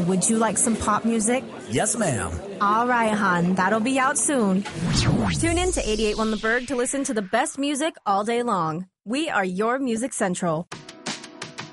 would you like some pop music? Yes, ma'am. All right, hon. That'll be out soon. Tune in to 88.1 The Berg to listen to the best music all day long. We are your Music Central.